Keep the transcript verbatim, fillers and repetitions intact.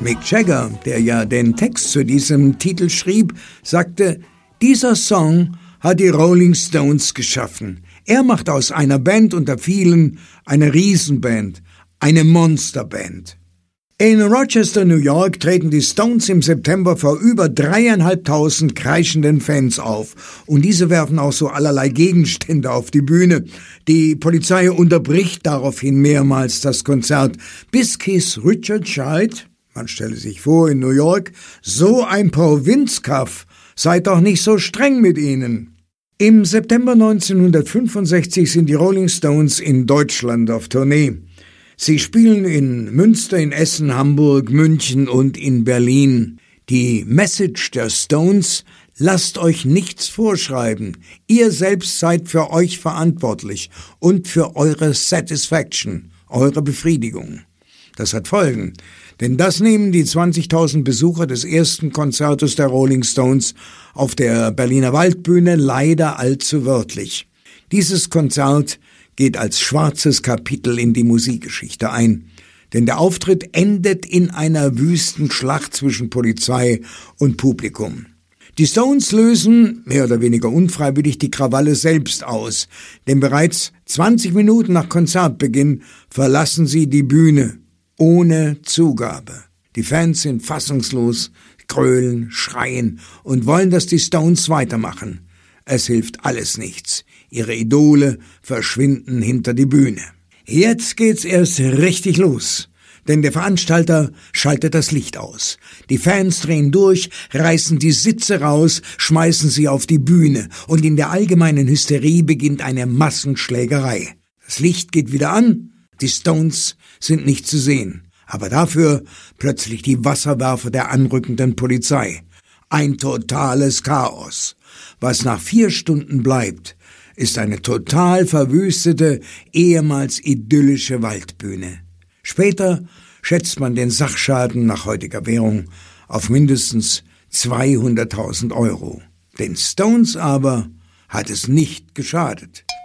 Mick Jagger, der ja den Text zu diesem Titel schrieb, sagte, dieser Song hat die Rolling Stones geschaffen. Er macht aus einer Band unter vielen eine Riesenband, eine Monsterband. In Rochester, New York, treten die Stones im September vor über dreieinhalbtausend kreischenden Fans auf. Und diese werfen auch so allerlei Gegenstände auf die Bühne. Die Polizei unterbricht daraufhin mehrmals das Konzert, bis Keith Richards schreit, man stelle sich vor, in New York, so ein Provinzkaff, seid doch nicht so streng mit ihnen. Im September neunzehnhundertfünfundsechzig sind die Rolling Stones in Deutschland auf Tournee. Sie spielen in Münster, in Essen, Hamburg, München und in Berlin. Die Message der Stones: Lasst euch nichts vorschreiben. Ihr selbst seid für euch verantwortlich und für eure Satisfaction, eure Befriedigung. Das hat Folgen, denn das nehmen die zwanzigtausend Besucher des ersten Konzertes der Rolling Stones auf der Berliner Waldbühne leider allzu wörtlich. Dieses Konzert geht als schwarzes Kapitel in die Musikgeschichte ein, denn der Auftritt endet in einer wüsten Schlacht zwischen Polizei und Publikum. Die Stones lösen, mehr oder weniger unfreiwillig, die Krawalle selbst aus, denn bereits zwanzig Minuten nach Konzertbeginn verlassen sie die Bühne, ohne Zugabe. Die Fans sind fassungslos, grölen, schreien und wollen, dass die Stones weitermachen. Es hilft alles nichts. Ihre Idole verschwinden hinter die Bühne. Jetzt geht's erst richtig los, denn der Veranstalter schaltet das Licht aus. Die Fans drehen durch, reißen die Sitze raus, schmeißen sie auf die Bühne und in der allgemeinen Hysterie beginnt eine Massenschlägerei. Das Licht geht wieder an, die Stones sind nicht zu sehen, aber dafür plötzlich die Wasserwerfer der anrückenden Polizei. Ein totales Chaos. Was nach vier Stunden bleibt, ist eine total verwüstete, ehemals idyllische Waldbühne. Später schätzt man den Sachschaden nach heutiger Währung auf mindestens zweihunderttausend Euro. Den Stones aber hat es nicht geschadet.